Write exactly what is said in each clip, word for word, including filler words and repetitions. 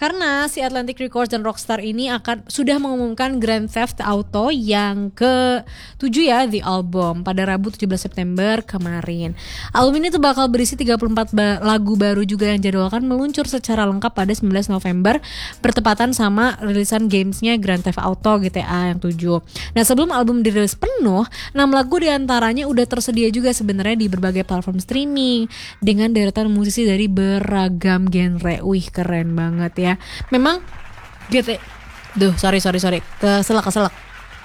Karena si Atlantic Records dan Rockstar ini akan sudah mengumumkan Grand Theft Auto yang ke tujuh ya, The Album, pada Rabu tujuh belas September kemarin. Album ini tuh bakal berisi tiga puluh empat ba- lagu baru juga yang jadwalkan meluncur secara lengkap pada sembilan belas November bertepatan sama rilisan gamesnya Grand Theft Auto G T A yang tujuh. Nah, sebelum album dirilis penuh, enam lagu diantaranya udah tersedia juga sebenarnya di berbagai platform streaming dengan deretan musisi dari beragam genre. Wih, keren banget ya. Memang G T Duh, sorry sorry sorry. Keselak keselak.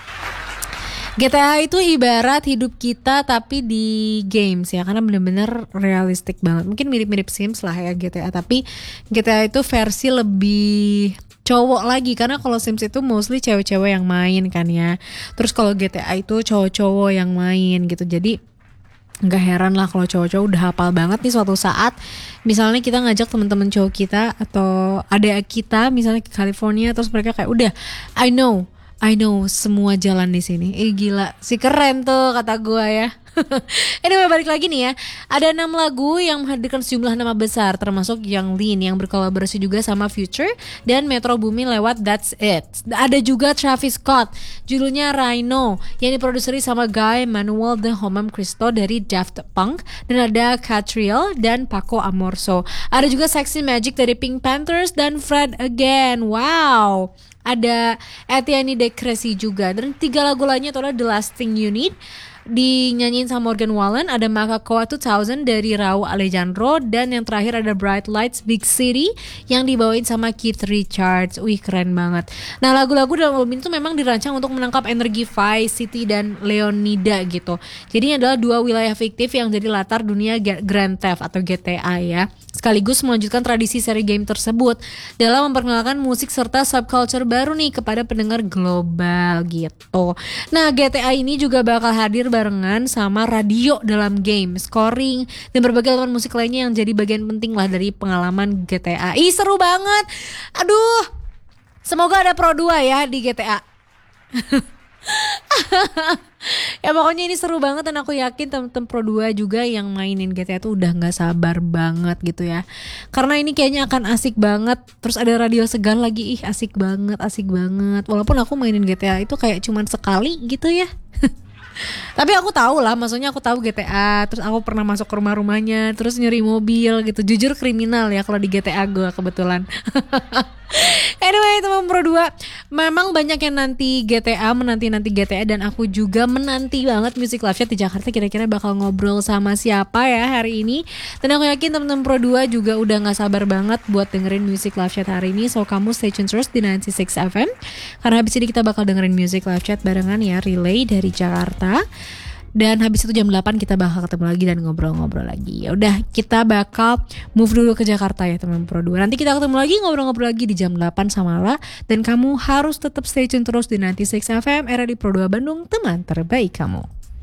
G T A itu ibarat hidup kita tapi di games ya, karena bener-bener realistik banget. Mungkin mirip-mirip Sims lah ya G T A, tapi G T A itu versi lebih cowok lagi, karena kalau Sims itu mostly cewek-cewek yang main kan ya. Terus kalau G T A itu cowok-cowok yang main gitu. Jadi nggak heran lah kalau cowok-cowok udah hafal banget nih suatu saat misalnya kita ngajak teman-teman cowok kita atau adik kita misalnya ke California, terus mereka kayak udah I know I know semua jalan di sini. Eh gila, si keren tuh kata gue ya. Anyway, balik lagi nih ya. Ada enam lagu yang menghadirkan sejumlah nama besar, termasuk Young Lean yang berkolaborasi juga sama Future dan Metro Boomin lewat That's It. Ada juga Travis Scott, judulnya Rhino, yang diproduseri sama Guy Manuel de Homem Cristo dari Daft Punk. Dan ada Catriel dan Paco Amorso. Ada juga Sexy Magic dari Pink Panthers dan Fred Again. Wow. Ada Etienne de Cressy juga. Dan tiga lagu lainnya itu adalah The Last Thing You Need dinyanyiin sama Morgan Wallen, ada Makakoa dua ribu dari Raul Alejandro, dan yang terakhir ada Bright Lights Big City yang dibawain sama Keith Richards. Wih, keren banget. Nah, lagu-lagu dalam album itu memang dirancang untuk menangkap energi Vice City dan Leonida gitu. Jadi ini adalah dua wilayah fiktif yang jadi latar dunia Grand Theft atau G T A ya. Sekaligus melanjutkan tradisi seri game tersebut dalam memperkenalkan musik serta subculture baru nih kepada pendengar global gitu. Nah, G T A ini juga bakal hadir barengan sama radio dalam game, scoring, dan berbagai alat musik lainnya yang jadi bagian penting lah dari pengalaman G T A. Ih, seru banget. Aduh, semoga ada Pro dua ya di G T A. Ya pokoknya ini seru banget, dan aku yakin temen-temen Pro dua juga yang mainin G T A tuh udah gak sabar banget gitu ya. Karena ini kayaknya akan asik banget. Terus ada radio segan lagi, ih asik banget, asik banget. Walaupun aku mainin G T A itu kayak cuman sekali gitu ya. Tapi aku tahu lah, maksudnya aku tahu G T A. Terus aku pernah masuk ke rumah-rumahnya, terus nyuri mobil gitu. Jujur kriminal ya kalau di G T A gue kebetulan. Anyway, teman Pro dua, memang banyak yang nanti G T A, menanti-nanti G T A, dan aku juga menanti banget Music Live Chat di Jakarta. Kira-kira bakal ngobrol sama siapa ya hari ini. Dan aku yakin teman-teman Pro dua juga udah gak sabar banget buat dengerin Music Live Chat hari ini. So kamu stay tune terus di sembilan puluh enam F M, karena habis ini kita bakal dengerin Music Live Chat barengan ya, relay dari Jakarta. Dan habis itu jam delapan kita bakal ketemu lagi dan ngobrol-ngobrol lagi. Ya udah, kita bakal move dulu ke Jakarta ya teman Pro dua. Nanti kita ketemu lagi, ngobrol-ngobrol lagi di jam delapan sama La. Dan kamu harus tetap stay tune terus di sembilan puluh enam F M, era di Pro dua Bandung, teman terbaik kamu.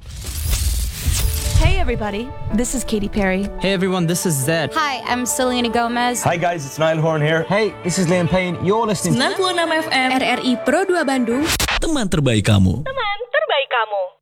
Hey everybody, this is Katy Perry. Hey everyone, this is Zed. Hi, I'm Selena Gomez. Hi guys, it's Niall Horan here. Hey, this is Liam Payne. You're listening sembilan puluh enam F M, R R I Pro dua Bandung. Teman terbaik kamu. Teman terbaik kamu.